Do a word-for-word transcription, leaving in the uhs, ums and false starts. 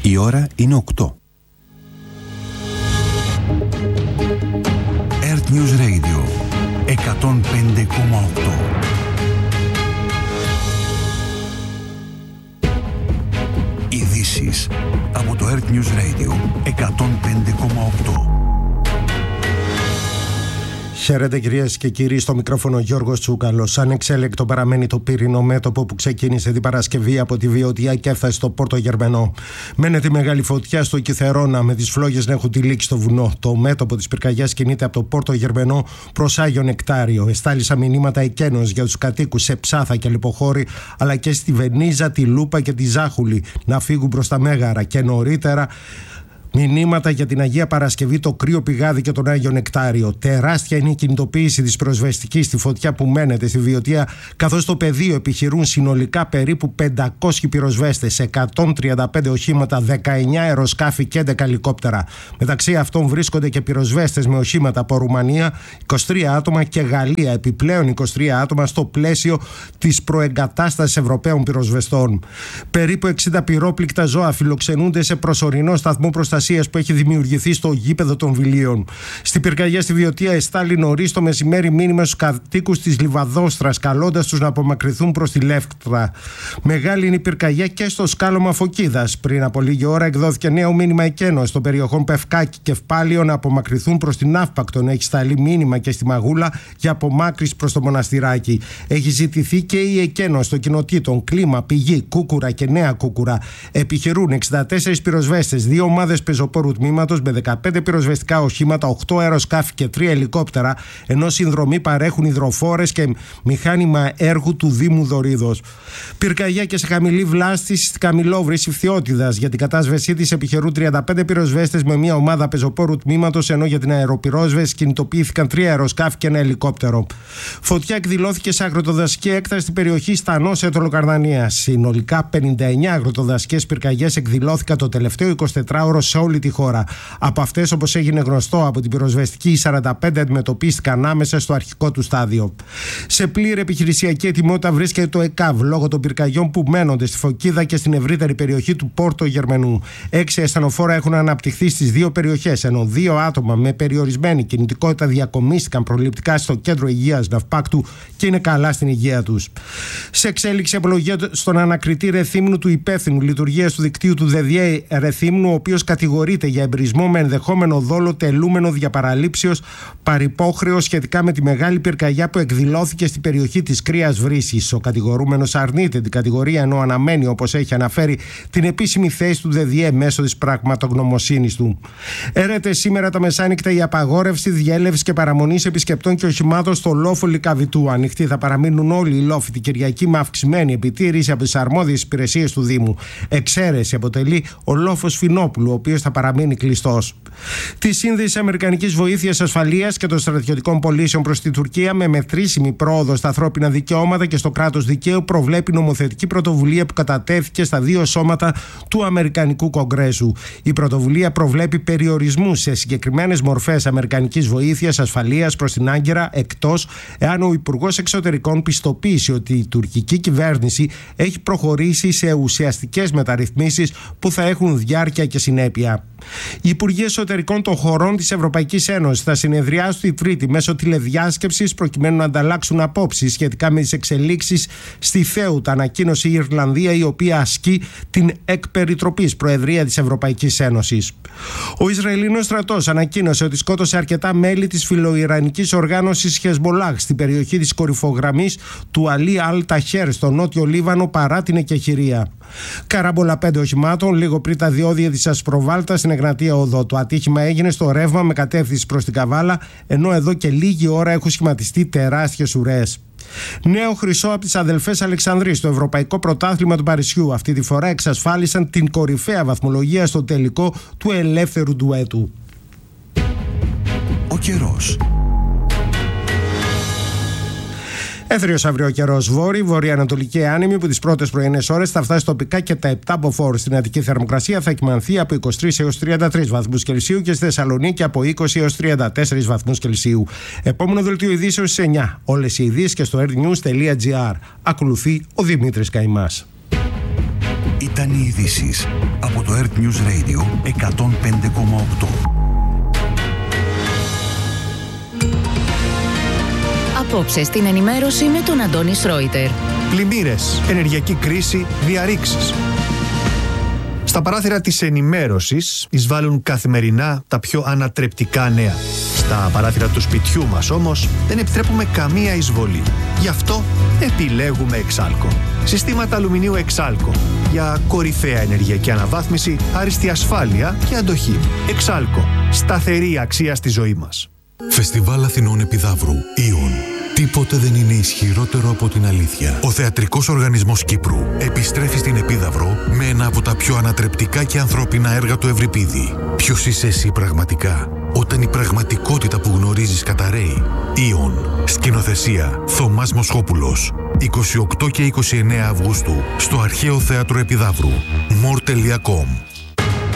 Η ώρα είναι οκτώ. Earth News Radio εκατόν πέντε κόμμα οκτώ. Ειδήσεις από το Earth News Radio εκατόν πέντε κόμμα οκτώ. Χαίρετε κυρίες και κύριοι, στο μικρόφωνο Γιώργος Τσούκαλος. Ανεξέλεκτο παραμένει το πύρινο μέτωπο που ξεκίνησε την Παρασκευή από τη Βιωτία και έφτασε στο Πόρτο Γερμενό. Μένεται η μεγάλη φωτιά στο Κιθερώνα, με τις φλόγες να έχουν τυλίξει στο βουνό. Το μέτωπο της πυρκαγιάς κινείται από το Πόρτο Γερμενό προς Άγιο Νεκτάριο. Εστάλησαν μηνύματα εκένος για τους κατοίκους σε Ψάθα και Λιποχώρη, αλλά και στη Βενίζα, τη Λούπα και τη Ζάχουλη να φύγουν προς τα Μέγαρα. Και νωρίτερα μηνύματα για την Αγία Παρασκευή, το Κρύο Πηγάδι και τον Άγιο Νεκτάριο. Τεράστια είναι η κινητοποίηση της πυροσβεστικής στη φωτιά που μένεται στη Βιωτία, καθώς στο πεδίο επιχειρούν συνολικά περίπου πεντακόσιοι πυροσβέστες, εκατόν τριάντα πέντε οχήματα, δεκαεννιά αεροσκάφη και έντεκα ελικόπτερα. Μεταξύ αυτών βρίσκονται και πυροσβέστες με οχήματα από Ρουμανία, είκοσι τρία άτομα, και Γαλλία, επιπλέον είκοσι τρία άτομα, στο πλαίσιο της προεγκατάστασης Ευρωπαίων πυροσβεστών. Περίπου εξήντα πυρόπληκτα ζώα φιλοξενούνται σε προσωρινό σταθμό προστασίας που έχει δημιουργηθεί στο γήπεδο των Βιλίων. Στην πυρκαγιά στη Βιωτία εστάλει νωρίς το μεσημέρι μήνυμα στους κατοίκους της Λιβαδόστρας, καλώντας τους να απομακρυνθούν προς τη Λεύκτρα. Μεγάλη είναι η πυρκαγιά και στο σκάλωμα Φωκίδας. Πριν από λίγη ώρα εκδόθηκε νέο μήνυμα εκένος των περιοχών Πευκάκη και Ευπάλιο να απομακρυνθούν προς την Αύπακτον. Έχει σταλεί μήνυμα και στη Μαγούλα για απομάκρυνση προς το Μοναστηράκι. Έχει ζητηθεί και η εκένος των κοινοτήτων Κλίμα, Πηγή, Κούκουρα και Νέα Κούκουρα. Επιχειρούν εξήντα τέσσερις πυροσβέστες, δύο ομάδες πεζοπόρου τμήματος με δεκαπέντε πυροσβεστικά οχήματα, οκτώ αεροσκάφη και τρία ελικόπτερα, ενώ συνδρομή παρέχουν υδροφόρες και μηχάνημα έργου του Δήμου Δωρίδος. Πυρκαγιά και σε χαμηλή βλάστηση στη Καμιλόβρηση Φθιώτιδας. Για την κατάσβεσή της επιχειρούν τριάντα πέντε πυροσβέστες με μια ομάδα πεζοπόρου τμήματος, ενώ για την αεροπυρόσβεση κινητοποιήθηκαν τρία αεροσκάφη και ένα ελικόπτερο. Φωτιά εκδηλώθηκε σε αγροτοδασική έκταση στην περιοχή Στανός Ετωλοκαρδανίας. Συνολικά πενήντα εννιά αγροτοδασικές πυρκαγιές εκδηλώθηκαν το τελευταίο εικοσιτετράωρο σε όλη τη χώρα. Από αυτές, όπως έγινε γνωστό από την πυροσβεστική, οι σαράντα πέντε αντιμετωπίστηκαν άμεσα στο αρχικό του στάδιο. Σε πλήρη επιχειρησιακή ετοιμότητα βρίσκεται το ΕΚΑΒ λόγω των πυρκαγιών που μένονται στη Φωκίδα και στην ευρύτερη περιοχή του Πόρτο Γερμενού. Έξι ασθενοφόρα έχουν αναπτυχθεί στις δύο περιοχές, ενώ δύο άτομα με περιορισμένη κινητικότητα διακομίστηκαν προληπτικά στο κέντρο υγείας Ναυπάκτου και είναι καλά στην υγεία τους. Σε εξέλιξη απολογία στον ανακριτή Ρεθύμνου του υπεύθυνου λειτουργίας του δικτύου του ΔΕΔΙΕ Ρεθύμνου, ο οποίος κατηγορείται για εμπρισμό με ενδεχόμενο δόλο τελούμενο διαπαραλήψεως παρυπόχρεως σχετικά με τη μεγάλη πυρκαγιά που εκδηλώθηκε στην περιοχή της Κρύας Βρύσης. Ο κατηγορούμενος αρνείται την κατηγορία, ενώ αναμένει, όπως έχει αναφέρει, την επίσημη θέση του ΔΕΔΙΕ μέσω της πραγματογνωμοσύνης του. Έρεται σήμερα τα μεσάνυχτα η απαγόρευση διέλευσης και παραμονής επισκεπτών και οχημάτων στο λόφο Λυκαβητού. Ανοιχτοί θα παραμείνουν όλοι οι λόφοι την Κυριακή με αυξημένη επιτήρηση από τις αρμόδιες υπηρεσίες του Δήμου. Εξαίρεση αποτελεί ο λόφος Φινόπουλου, ο οποίος θα παραμείνει κλειστός. Τη σύνδεση αμερικανικής βοήθειας ασφαλείας και των στρατιωτικών πωλήσεων προς την Τουρκία με μετρήσιμη πρόοδο στα ανθρώπινα δικαιώματα και στο κράτος δικαίου προβλέπει νομοθετική πρωτοβουλία που κατατέθηκε στα δύο σώματα του Αμερικανικού Κογκρέσου. Η πρωτοβουλία προβλέπει περιορισμούς σε συγκεκριμένες μορφές αμερικανικής βοήθειας ασφαλείας προς την Άγκυρα, εκτός εάν ο Υπουργός Εξωτερικών πιστοποιήσει ότι η τουρκική κυβέρνηση έχει προχωρήσει σε ουσιαστικές μεταρρυθμίσεις που θα έχουν διάρκεια και συνέπεια. Οι Υπουργοί Εσωτερικών των χωρών της Ευρωπαϊκής Ένωσης θα συνεδριάσουν τη Τρίτη μέσω τηλεδιάσκεψης προκειμένου να ανταλλάξουν απόψεις σχετικά με τις εξελίξεις στη Θέουτα, ανακοίνωσε η Ιρλανδία, η οποία ασκεί την εκ περιτροπής Προεδρία της Ευρωπαϊκής Ένωσης. Ο Ισραηλινός στρατός ανακοίνωσε ότι σκότωσε αρκετά μέλη της φιλοϊρανικής οργάνωσης Χεσμολάχ στην περιοχή της κορυφογραμμής του Αλί Αλ Ταχέρ στο νότιο Λίβανο παρά την εκεχηρία. Καράμπολα πέντε οχημάτων λίγο πριν τα διόδια της Ασπροβάλτα στην Εγνατία Οδό. Το ατύχημα έγινε στο ρεύμα με κατεύθυνση προς την Καβάλα, ενώ εδώ και λίγη ώρα έχουν σχηματιστεί τεράστιες ουρές. Νέο χρυσό από τις αδελφές Αλεξανδρής στο Ευρωπαϊκό Πρωτάθλημα του Παρισιού. Αυτή τη φορά εξασφάλισαν την κορυφαία βαθμολογία στο τελικό του ελεύθερου ντουέτου. Ο καιρός. Έθριος αύριο καιρός, βόρειο, βορειοανατολική άνεμη που τις πρώτες πρωινές ώρες θα φτάσει τοπικά και τα επτά μποφόρ. Στην Αττική θερμοκρασία θα κυμανθεί από είκοσι τρεις έως τριάντα τρεις βαθμούς Κελσίου και στη Θεσσαλονίκη από είκοσι έως τριάντα τέσσερις βαθμούς Κελσίου. Επόμενο δελτίο ειδήσεων στις εννιά. Όλες οι ειδήσεις και στο airnews τελεία gr. Ακολουθεί ο Δημήτρης Καημάς. Ήταν οι ειδήσεις από το Earth News Radio εκατόν πέντε κόμμα οκτώ. Απόψε στην ενημέρωση με τον Αντώνη Σρόιτερ. Πλημμύρες, ενεργειακή κρίση, διαρρήξεις. Στα παράθυρα της ενημέρωσης εισβάλλουν καθημερινά τα πιο ανατρεπτικά νέα. Στα παράθυρα του σπιτιού μας όμως δεν επιτρέπουμε καμία εισβολή. Γι' αυτό επιλέγουμε Εξάλκο. Συστήματα αλουμινίου Εξάλκο για κορυφαία ενεργειακή αναβάθμιση, άριστη ασφάλεια και αντοχή. Εξάλκο. Σταθερή αξία στη ζωή μας. Φεστιβάλ Αθηνών Επιδαύρου. Ιον. Τίποτε δεν είναι ισχυρότερο από την αλήθεια. Ο Θεατρικός Οργανισμός Κύπρου επιστρέφει στην Επίδαυρο με ένα από τα πιο ανατρεπτικά και ανθρώπινα έργα του Ευρυπίδη. Ποιος είσαι εσύ πραγματικά, όταν η πραγματικότητα που γνωρίζεις καταραίει. Ιον. Σκηνοθεσία Θωμάς Μοσχόπουλος. είκοσι οκτώ και είκοσι εννέα Αυγούστου στο Αρχαίο Θέατρο Επιδαύρου. μορ τελεία κομ.